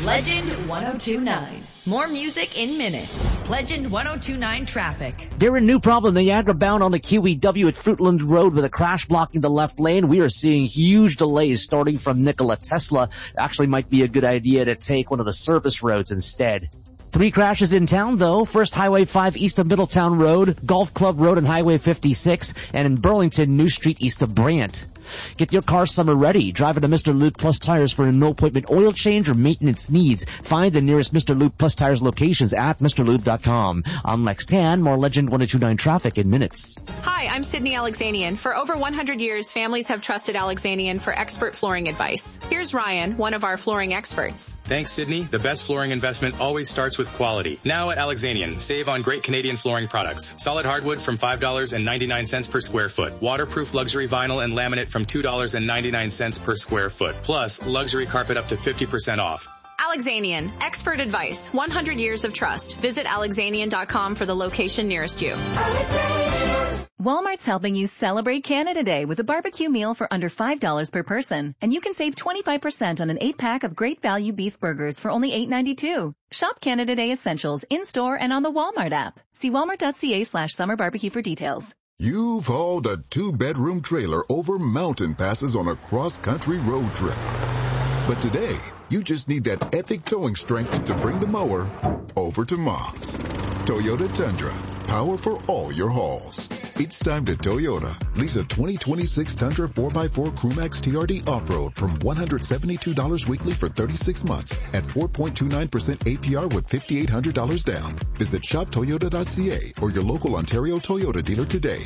Legend 1029. More music in minutes. Legend 1029 traffic. Darren, new problem. Niagara bound on the QEW at Fruitland Road with a crash blocking the left lane. We are seeing huge delays starting from Nikola Tesla. Actually might be a good idea to take one of the service roads instead. 3 crashes in town, though. First, Highway 5 east of Middletown Road, Golf Club Road and Highway 56, and in Burlington, New Street east of Brant. Get your car summer ready. Drive into Mr. Luke Plus Tires for a no-appointment oil change or maintenance needs. Find the nearest Mr. Luke Plus Tires locations at MrLube.com. I'm Lex Tan. More Legend 1029 traffic in minutes. Hi, I'm Sydney Alexanian. For over 100 years, families have trusted Alexanian for expert flooring advice. Here's Ryan, one of our flooring experts. Thanks, Sydney. The best flooring investment always starts with quality. Now at Alexanian, save on great Canadian flooring products. Solid hardwood from $5.99 per square foot. Waterproof luxury vinyl and laminate from $2.99 per square foot. Plus, luxury carpet up to 50% off. Alexanian, expert advice, 100 years of trust. Visit Alexanian.com for the location nearest you. Walmart's helping you celebrate Canada Day with a barbecue meal for under $5 per person. And you can save 25% on an 8-pack of great value beef burgers for only $8.92. Shop Canada Day essentials in-store and on the Walmart app. See walmart.ca/summer barbecue for details. You've hauled a 2-bedroom trailer over mountain passes on a cross-country road trip. But today, you just need that epic towing strength to bring the mower over to Mom's. Toyota Tundra, power for all your hauls. It's time to Toyota. Lease a 2026 Tundra 4x4 Crewmax TRD Off-Road from $172 weekly for 36 months at 4.29% APR with $5,800 down. Visit shoptoyota.ca or your local Ontario Toyota dealer today.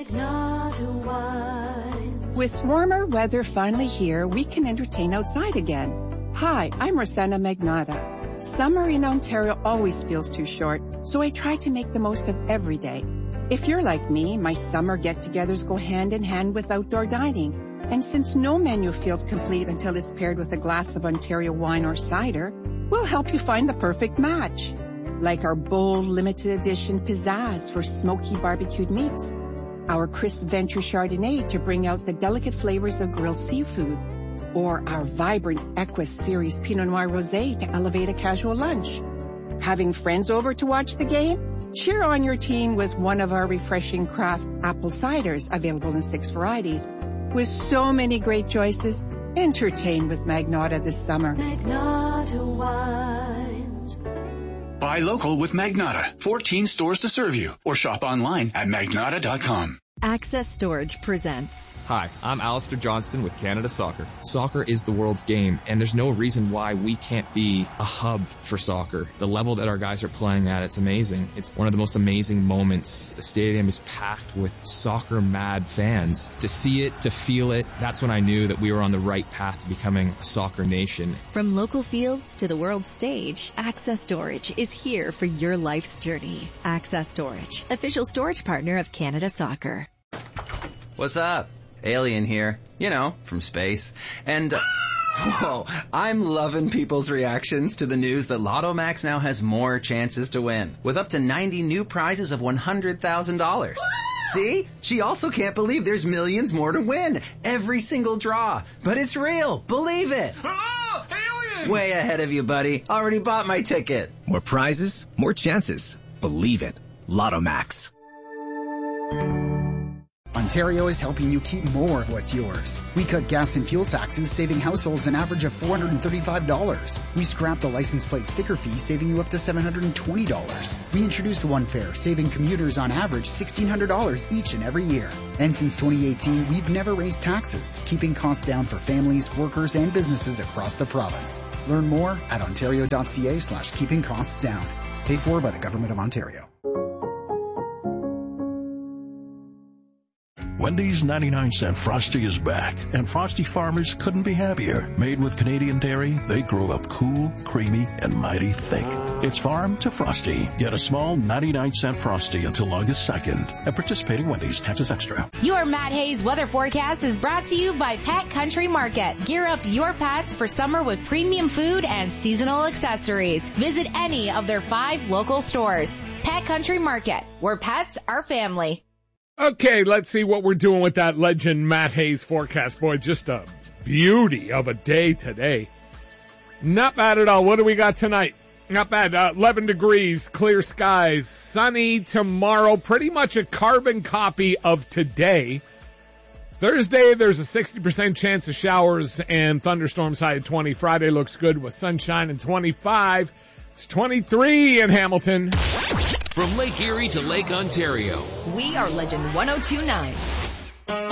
With warmer weather finally here, we can entertain outside again. Hi, I'm Rosanna Magnata. Summer in Ontario always feels too short, so I try to make the most of every day. If you're like me, my summer get-togethers go hand in hand with outdoor dining. And since no menu feels complete until it's paired with a glass of Ontario wine or cider, we'll help you find the perfect match. Like our bold limited edition pizzazz for smoky barbecued meats, our crisp Venture Chardonnay to bring out the delicate flavors of grilled seafood, or our vibrant Equus Series Pinot Noir Rosé to elevate a casual lunch. Having friends over to watch the game? Cheer on your team with one of our refreshing craft apple ciders available in 6 varieties. With so many great choices, entertain with Magnata this summer. Magnata Wines. Buy local with Magnata. 14 stores to serve you. Or shop online at magnata.com. Access Storage presents. Hi, I'm Alistair Johnston with Canada Soccer. Soccer is the world's game, and there's no reason why we can't be a hub for soccer. The level that our guys are playing at, it's amazing. It's one of the most amazing moments. The stadium is packed with soccer-mad fans. To see it, to feel it, that's when I knew that we were on the right path to becoming a soccer nation. From local fields to the world stage, Access Storage is here for your life's journey. Access Storage, official storage partner of Canada Soccer. What's up? Alien here. You know, from space. And, whoa, I'm loving people's reactions to the news that Lotto Max now has more chances to win, with up to 90 new prizes of $100,000. See? She also can't believe there's millions more to win. Every single draw. But it's real. Believe it. Oh, alien! Way ahead of you, buddy. Already bought my ticket. More prizes, more chances. Believe it. Lotto Max. Ontario is helping you keep more of what's yours. We cut gas and fuel taxes, saving households an average of $435. We scrapped the license plate sticker fee, saving you up to $720. We introduced One Fare, saving commuters on average $1,600 each and every year. And since 2018, we've never raised taxes, keeping costs down for families, workers, and businesses across the province. Learn more at ontario.ca/keeping costs down. Paid for by the Government of Ontario. Wendy's 99-cent Frosty is back, and Frosty farmers couldn't be happier. Made with Canadian dairy, they grow up cool, creamy, and mighty thick. It's farm to Frosty. Get a small 99-cent Frosty until August 2nd. At participating Wendy's, taxes extra. Your Matt Hayes weather forecast is brought to you by Pet Country Market. Gear up your pets for summer with premium food and seasonal accessories. Visit any of their 5 local stores. Pet Country Market, where pets are family. Okay, let's see what we're doing with that Legend Matt Hayes forecast. Boy, just a beauty of a day today. Not bad at all. What do we got tonight? Not bad. 11 degrees, clear skies, sunny tomorrow. Pretty much a carbon copy of today. Thursday, there's a 60% chance of showers and thunderstorms, high at 20. Friday looks good with sunshine and 25. It's 23 in Hamilton. From Lake Erie to Lake Ontario. We are Legend 102.9.